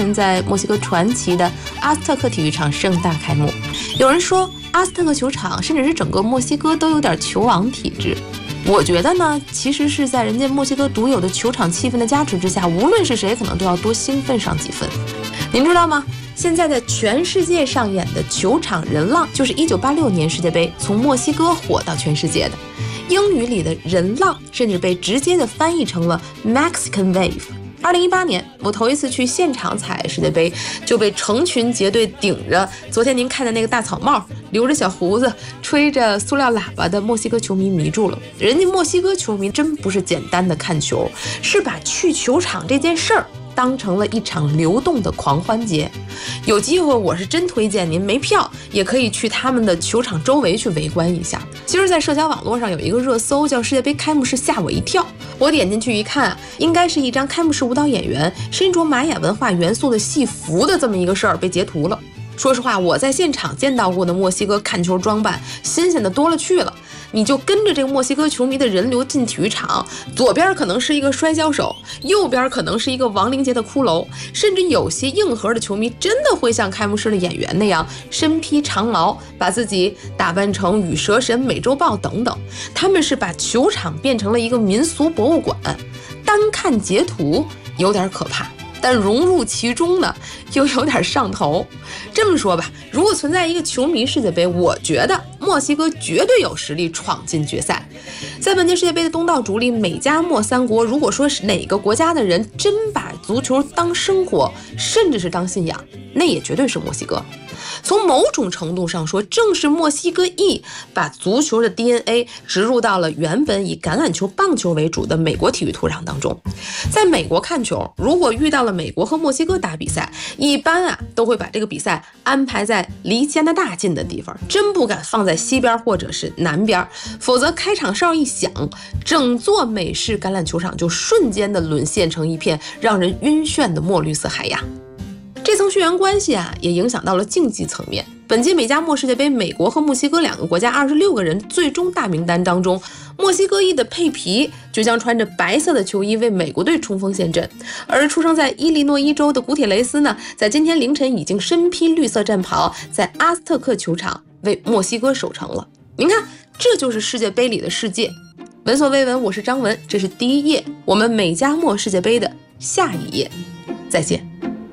晨在墨西哥传奇的阿斯特克体育场盛大开幕。有人说阿斯特克球场甚至是整个墨西哥都有点球王体质，我觉得呢，其实是在人家墨西哥独有的球场气氛的加持之下，无论是谁可能都要多兴奋上几分。您知道吗？现在在全世界上演的球场人浪，就是1986年世界杯从墨西哥火到全世界的。英语里的人浪甚至被直接的翻译成了 Mexican Wave。2018年，我头一次去现场踩世界杯，就被成群结队顶着昨天您看的那个大草帽，留着小胡子，吹着塑料喇叭的墨西哥球迷迷住了。人家墨西哥球迷真不是简单的看球，是把去球场这件事儿当成了一场流动的狂欢节。有机会我是真推荐您没票也可以去他们的球场周围去围观一下。今儿在社交网络上有一个热搜叫世界杯开幕式吓我一跳，我点进去一看，应该是一张开幕式舞蹈演员身着玛雅文化元素的戏服的这么一个事儿被截图了。说实话，我在现场见到过的墨西哥看球装扮新鲜的多了去了。你就跟着这个墨西哥球迷的人流进体育场，左边可能是一个摔跤手，右边可能是一个亡灵节的骷髅，甚至有些硬核的球迷真的会像开幕式的演员那样身披长矛，把自己打扮成羽蛇神、美洲豹等等。他们是把球场变成了一个民俗博物馆，单看截图有点可怕，但融入其中呢，又有点上头。这么说吧，如果存在一个球迷世界杯，我觉得墨西哥绝对有实力闯进决赛。在本届世界杯的东道主里，美加墨三国，如果说是哪个国家的人真把足球当生活，甚至是当信仰，那也绝对是墨西哥。从某种程度上说，正是墨西哥裔把足球的 DNA 植入到了原本以橄榄球、棒球为主的美国体育土壤当中。在美国看球，如果遇到了美国和墨西哥打比赛，一般都会把这个比赛安排在离加拿大近的地方，真不敢放在西边或者是南边，否则开场哨一响，整座美式橄榄球场就瞬间的沦陷成一片让人晕眩的墨绿色海洋。这层血缘关系也影响到了竞技层面。本届美加墨世界杯，美国和墨西哥两个国家26个人最终大名单当中，墨西哥裔的佩皮就将穿着白色的球衣为美国队冲锋陷阵，而出生在伊利诺伊州的古铁雷斯呢，在今天凌晨已经身披绿色战袍，在阿斯特克球场为墨西哥守城了。您看，这就是世界杯里的世界。闻所未闻，我是张文，这是第一页，我们美加墨世界杯的下一页，再见。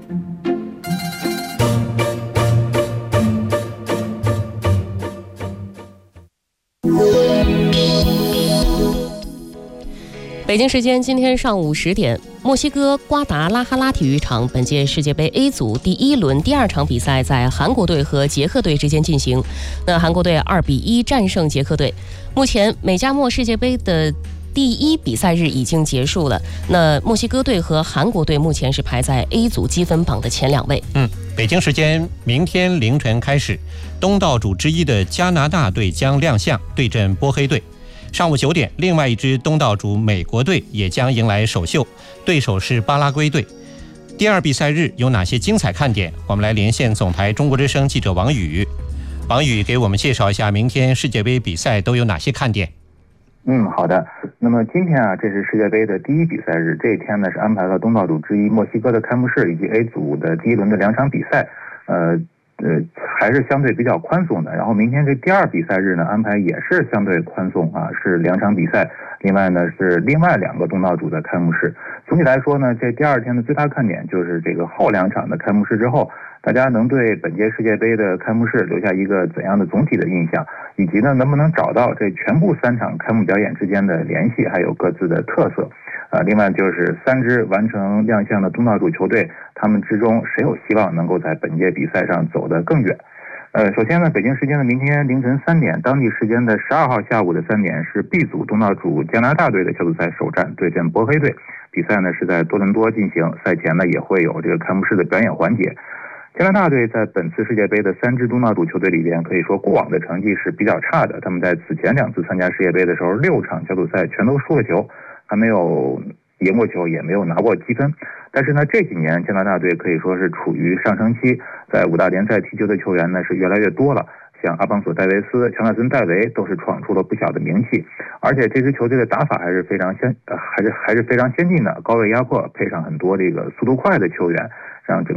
北京时间今天上午10点，墨西哥瓜达拉哈拉体育场本届世界杯 A 组第一轮第2场比赛在韩国队和捷克队之间进行。那韩国队2-1战胜捷克队。目前美加墨世界杯的第一比赛日已经结束了。那墨西哥队和韩国队目前是排在 A 组积分榜的前2位。 北京时间明天凌晨开始，东道主之一的加拿大队将亮相对阵波黑队。上午9点，另外一支东道主美国队也将迎来首秀，对手是巴拉圭队。第2比赛日有哪些精彩看点？我们来连线总台中国之声记者王宇。王宇给我们介绍一下明天世界杯比赛都有哪些看点。 好的。那么今天这是世界杯的第一比赛日，这一天呢是安排了东道主之一墨西哥的开幕式以及 A 组的第一轮的2场比赛，还是相对比较宽松的。然后明天这第2比赛日呢，安排也是相对宽松是2场比赛，另外呢是另外2个东道主的开幕式。总体来说呢，这第2天的最大看点就是这个后2场的开幕式之后，大家能对本届世界杯的开幕式留下一个怎样的总体的印象，以及呢能不能找到这全部3场开幕表演之间的联系，还有各自的特色。另外就是3支完成亮相的东道主球队，他们之中谁有希望能够在本届比赛上走得更远。首先呢，北京时间的明天凌晨3点，当地时间的12号下午的3点是 B 组东道主加拿大队的小组赛首战对阵波黑队。比赛呢是在多伦多进行，赛前呢也会有这个开幕式的表演环节。加拿大队在本次世界杯的3支东道主球队里边，可以说过往的成绩是比较差的。他们在此前2次参加世界杯的时候，6场小组赛全都输了球，还没有赢过球，也没有拿过积分。但是呢，这几年加拿大队可以说是处于上升期，在5大联赛踢球的球员呢是越来越多了，像阿邦索·戴维斯、乔纳森·戴维都是闯出了不小的名气。而且这支球队的打法还是非常先进的，高位压迫，配上很多这个速度快的球员，让整